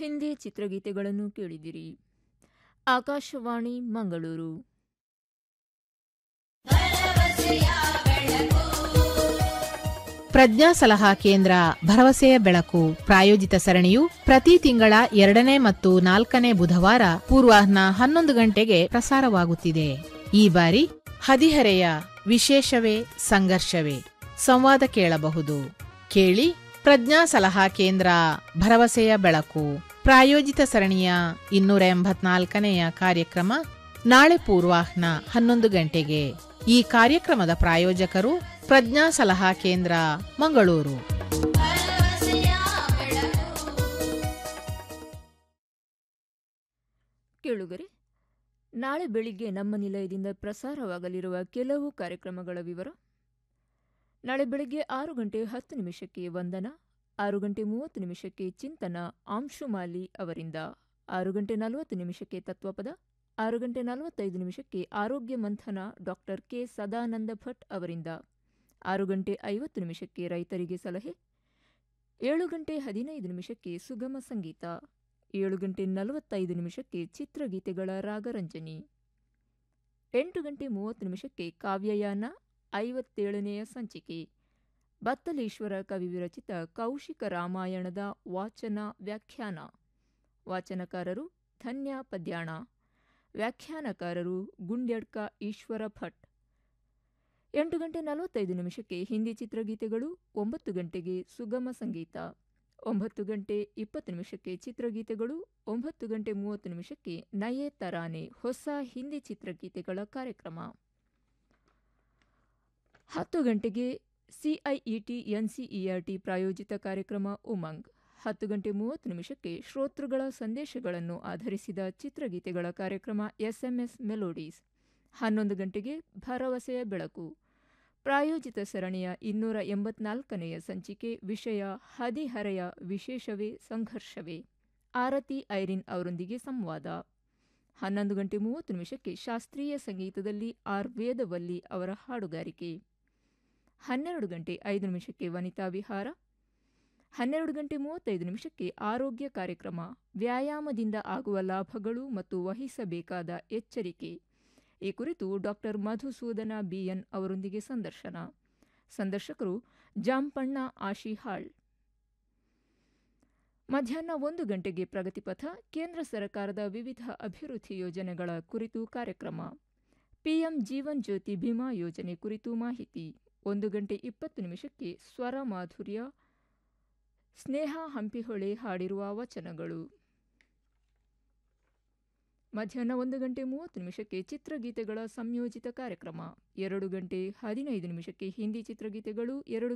ಹಿಂದಿ ಚಿತ್ರಗೀತೆಗಳನ್ನು ಕೇಳಿದಿರಿ. ಆಕಾಶವಾಣಿ ಮಂಗಳೂರು. ಪ್ರಜ್ಞಾ ಸಲಹಾ ಕೇಂದ್ರ ಭರವಸೆಯ ಬೆಳಕು ಪ್ರಾಯೋಜಿತ ಸರಣಿಯು ಪ್ರತಿ ತಿಂಗಳ 2ನೇ ಮತ್ತು 4ನೇ ಬುಧವಾರ ಪೂರ್ವಾಹ್ನ 11 ಗಂಟೆಗೆ ಪ್ರಸಾರವಾಗುತ್ತಿದೆ. ಈ ಬಾರಿ ಹದಿಹರೆಯ ವಿಶೇಷವೇ ಸಂಘರ್ಷವೇ ಸಂವಾದ ಕೇಳಬಹುದು. ಕೇಳಿ ಪ್ರಜ್ಞಾ ಸಲಹಾ ಕೇಂದ್ರ ಭರವಸೆಯ ಬೆಳಕು ಪ್ರಾಯೋಜಿತ ಸರಣಿಯ 284ನೆಯ ಕಾರ್ಯಕ್ರಮ ನಾಳೆ ಪೂರ್ವಾಹ್ನ 11 ಗಂಟೆಗೆ. ಈ ಕಾರ್ಯಕ್ರಮದ ಪ್ರಾಯೋಜಕರು ಪ್ರಜ್ಞಾ ಸಲಹಾ ಕೇಂದ್ರ ಮಂಗಳೂರು. ಕೇಳುಗರೆ, ನಾಳೆ ಬೆಳಿಗ್ಗೆ ನಮ್ಮ ನಿಲಯದಿಂದ ಪ್ರಸಾರವಾಗಲಿರುವ ಕೆಲವು ಕಾರ್ಯಕ್ರಮಗಳ ವಿವರ. ನಾಳೆ ಬೆಳಗ್ಗೆ 6 ಗಂಟೆ 10 ನಿಮಿಷಕ್ಕೆ ವಂದನ, 6 ಗಂಟೆ 30 ನಿಮಿಷಕ್ಕೆ ಚಿಂತನ ಆಂಶುಮಾಲಿ ಅವರಿಂದ, 6 ಗಂಟೆ 40 ನಿಮಿಷಕ್ಕೆ ತತ್ವಪದ, 6 ಗಂಟೆ 45 ನಿಮಿಷಕ್ಕೆ ಆರೋಗ್ಯ ಮಂಥನ ಡಾಕ್ಟರ್ ಕೆ ಸದಾನಂದ ಭಟ್ ಅವರಿಂದ, 6 ಗಂಟೆ 50 ನಿಮಿಷಕ್ಕೆ ರೈತರಿಗೆ ಸಲಹೆ, 7 ಗಂಟೆ 15 ನಿಮಿಷಕ್ಕೆ ಸುಗಮ ಸಂಗೀತ, 7 ಗಂಟೆ 45 ನಿಮಿಷಕ್ಕೆ ಚಿತ್ರಗೀತೆಗಳ ರಾಗರಂಜನಿ, 8 ಗಂಟೆ 30 ನಿಮಿಷಕ್ಕೆ ಕಾವ್ಯಯಾನ 57ನೆಯ ಸಂಚಿಕೆ, ಬತ್ತಲೇಶ್ವರ ಕವಿ ವಿರಚಿತ ಕೌಶಿಕ ರಾಮಾಯಣದ ವಾಚನ ವ್ಯಾಖ್ಯಾನ, ವಾಚನಕಾರರು ಧನ್ಯ ಪದ್ಯಾಣ, ವ್ಯಾಖ್ಯಾನಕಾರರು ಗುಂಡ್ಯಡ್ಕ ಈಶ್ವರ ಭಟ್. 8 ಗಂಟೆ 45 ನಿಮಿಷಕ್ಕೆ ಹಿಂದಿ ಚಿತ್ರಗೀತೆಗಳು, 9 ಗಂಟೆಗೆ ಸುಗಮ ಸಂಗೀತ, 9 ಗಂಟೆ 20 ನಿಮಿಷಕ್ಕೆ ಚಿತ್ರಗೀತೆಗಳು, 9 ಗಂಟೆ 30 ನಿಮಿಷಕ್ಕೆ ನಯೇ ತರಾನೆ ಹೊಸ ಹಿಂದಿ ಚಿತ್ರಗೀತೆಗಳ ಕಾರ್ಯಕ್ರಮ, 10 ಗಂಟೆಗೆ ಸಿಐಇಟಿ ಎನ್ಸಿಇಆರ್ಟಿ ಪ್ರಾಯೋಜಿತ ಕಾರ್ಯಕ್ರಮ ಉಮಂಗ್, 10 ಗಂಟೆ 30 ನಿಮಿಷಕ್ಕೆ ಶ್ರೋತೃಗಳ ಸಂದೇಶಗಳನ್ನು ಆಧರಿಸಿದ ಚಿತ್ರಗೀತೆಗಳ ಕಾರ್ಯಕ್ರಮ ಎಸ್ಎಂಎಸ್ ಮೆಲೋಡೀಸ್, 11 ಗಂಟೆಗೆ ಭರವಸೆಯ ಬೆಳಕು ಪ್ರಾಯೋಜಿತ ಸರಣಿಯ 284ನೆಯ ಸಂಚಿಕೆ, ವಿಷಯ ಹದಿಹರೆಯ ವಿಶೇಷವೇ ಸಂಘರ್ಷವೇ, ಆರತಿ ಐರಿನ್ ಅವರೊಂದಿಗೆ ಸಂವಾದ, 11 ಗಂಟೆ 30 ನಿಮಿಷಕ್ಕೆ ಶಾಸ್ತ್ರೀಯ ಸಂಗೀತದಲ್ಲಿ ಆರ್ ವೇದವಲ್ಲಿ ಅವರ ಹಾಡುಗಾರಿಕೆ, 12 ಗಂಟೆ 5 ನಿಮಿಷಕ್ಕೆ ವನಿತಾ ವಿಹಾರ, 12 ಗಂಟೆ 35 ನಿಮಿಷಕ್ಕೆ ಆರೋಗ್ಯ ಕಾರ್ಯಕ್ರಮ, ವ್ಯಾಯಾಮದಿಂದ ಆಗುವ ಲಾಭಗಳು ಮತ್ತು ವಹಿಸಬೇಕಾದ ಎಚ್ಚರಿಕೆ, ಈ ಕುರಿತು ಡಾಕ್ಟರ್ ಮಧುಸೂದನ ಬಿಎನ್ ಅವರೊಂದಿಗೆ ಸಂದರ್ಶನ. ಸಂದರ್ಶಕರು ಜಾಂಪಣ್ಣ ಆಶಿಹಾಳ್. ಮಧ್ಯಾಹ್ನ 1 ಗಂಟೆಗೆ ಪ್ರಗತಿಪಥ, ಕೇಂದ್ರ ಸರ್ಕಾರದ ವಿವಿಧ ಅಭಿವೃದ್ಧಿ ಯೋಜನೆಗಳ ಕುರಿತು ಕಾರ್ಯಕ್ರಮ, ಪಿಎಂ ಜೀವನ್ ಜ್ಯೋತಿ ಬಿಮಾ ಯೋಜನೆ ಕುರಿತು ಮಾಹಿತಿ. 1 ಗಂಟೆ 20 ನಿಮಿಷಕ್ಕೆ ಸ್ವರ ಮಾಧುರ್ಯ, ಸ್ನೇಹ ಹಂಪಿಹೊಳೆ ಹಾಡಿರುವ ವಚನಗಳು. ಮಧ್ಯಾಹ್ನ 1 ಗಂಟೆ 30 ನಿಮಿಷಕ್ಕೆ ಚಿತ್ರಗೀತೆಗಳ ಸಂಯೋಜಿತ ಕಾರ್ಯಕ್ರಮ, 2 ಗಂಟೆ 15 ನಿಮಿಷಕ್ಕೆ ಹಿಂದಿ ಚಿತ್ರಗೀತೆಗಳು, 2